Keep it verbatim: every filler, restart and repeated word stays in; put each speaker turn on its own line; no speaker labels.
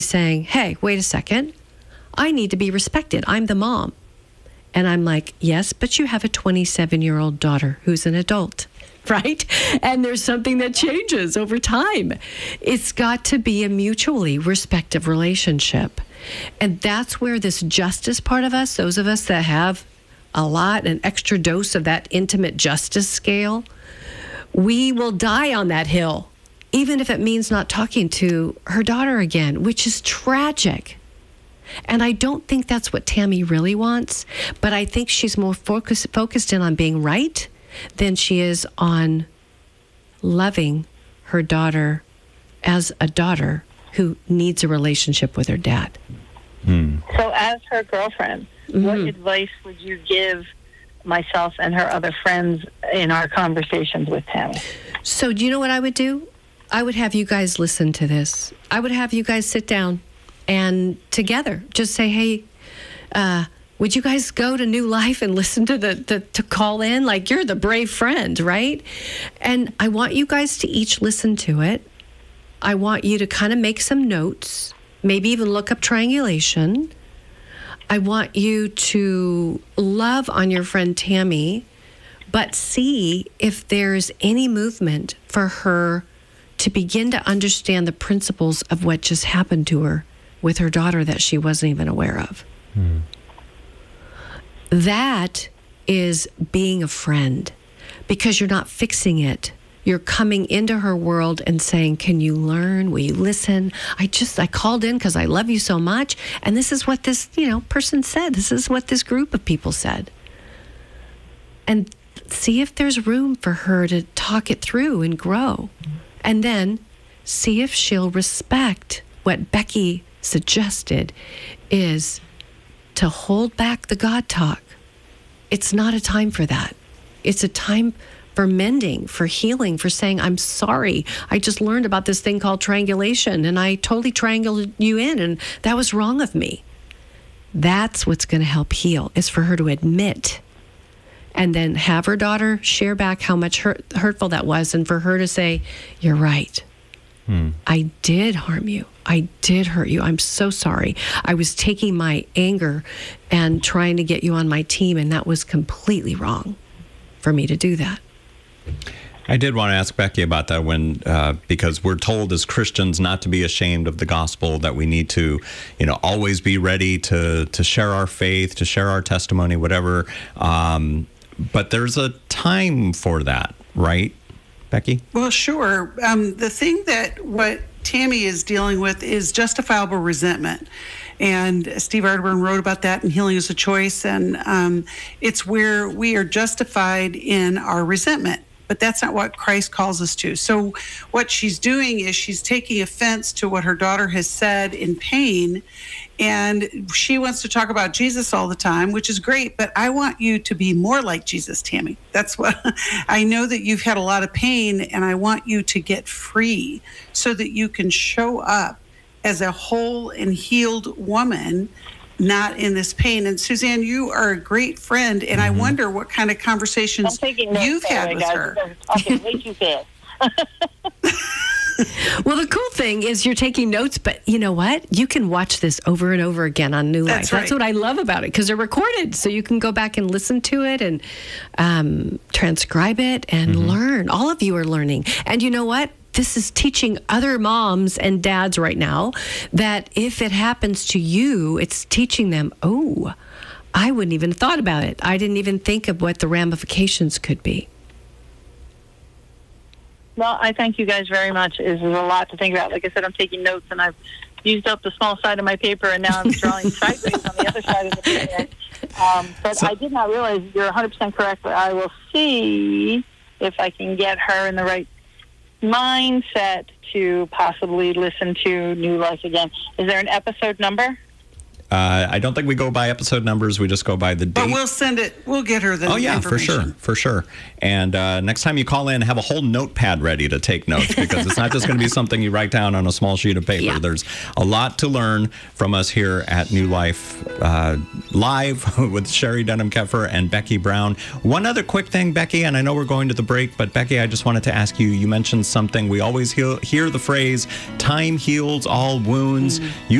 saying, hey, wait a second. I need to be respected. I'm the mom. And I'm like, yes, but you have a twenty-seven-year-old daughter who's an adult, right? And there's something that changes over time. It's got to be a mutually respectful relationship. And that's where this justice part of us, those of us that have a lot, an extra dose of that intimate justice scale, we will die on that hill, even if it means not talking to her daughter again, which is tragic. And I don't think that's what Tammy really wants, but I think she's more focused focused in on being right than she is on loving her daughter as a daughter who needs a relationship with her dad.
Hmm. So as her girlfriend, mm-hmm. what advice would you give myself and her other friends in our conversations with Tammy?
So do you know what I would do? I would have you guys listen to this. I would have you guys sit down and together just say, hey, uh, would you guys go to New Life and listen to the, the to call in? Like, you're the brave friend, right? And I want you guys to each listen to it. I want you to kind of make some notes, maybe even look up triangulation. I want you to love on your friend Tammy, but see if there's any movement for her to begin to understand the principles of what just happened to her with her daughter that she wasn't even aware of. Hmm. That is being a friend, because you're not fixing it. You're coming into her world and saying, can you learn? Will you listen? I just, I called in because I love you so much. And this is what this, you know, person said. This is what this group of people said. And see if there's room for her to talk it through and grow. And then see if she'll respect what Becky suggested, is to hold back the God talk. It's not a time for that. It's a time for mending, for healing, for saying, I'm sorry. I just learned about this thing called triangulation, and I totally triangulated you in, and that was wrong of me. That's what's going to help heal, is for her to admit, and then have her daughter share back how much hurt, hurtful that was, and for her to say, you're right. Hmm. I did harm you. I did hurt you. I'm so sorry. I was taking my anger and trying to get you on my team, and that was completely wrong for me to do that.
I did want to ask Becky about that when, uh, because we're told as Christians not to be ashamed of the gospel, that we need to, you know, always be ready to to share our faith, to share our testimony, whatever. Um, but there's a time for that, right, Becky?
Well, sure. Um, the thing that what Tammy is dealing with is justifiable resentment. And Steve Arterburn wrote about that in Healing is a Choice. And um, it's where we are justified in our resentment. But that's not what Christ calls us to. So what she's doing is she's taking offense to what her daughter has said in pain. And she wants to talk about Jesus all the time, which is great. But I want you to be more like Jesus, Tammy. That's what I know, that you've had a lot of pain, and I want you to get free so that you can show up as a whole and healed woman, not in this pain. And Suzanne, you are a great friend, and mm-hmm. I wonder what kind of conversations you've had
way,
with
guys,
her.
Okay, way too fast.
Well, the cool thing is you're taking notes, but you know what? You can watch this over and over again on New Life.
That's, right.
That's what I love about it, because they're recorded, so you can go back and listen to it and um, transcribe it and mm-hmm. learn. All of you are learning. And you know what? This is teaching other moms and dads right now that if it happens to you, it's teaching them, oh, I wouldn't even have thought about it. I didn't even think of what the ramifications could be.
Well, I thank you guys very much. This is a lot to think about. Like I said, I'm taking notes, and I've used up the small side of my paper, and now I'm drawing sideways on the other side of the paper. Um, but so, I did not realize you're one hundred percent correct. But I will see if I can get her in the right mindset to possibly listen to New Life again. Is there an episode number?
Uh, I don't think we go by episode numbers. We just go by the date.
But we'll send it. We'll get her the
Oh, yeah, for
information.
sure. For sure. And uh, next time you call in, have a whole notepad ready to take notes, because it's not just going to be something you write down on a small sheet of paper.
Yeah.
There's a lot to learn from us here at New Life uh, Live with Sherry Dunham-Keffer and Becky Brown. One other quick thing, Becky, and I know we're going to the break, but Becky, I just wanted to ask you, you mentioned something. We always hear, hear the phrase, time heals all wounds. Mm. You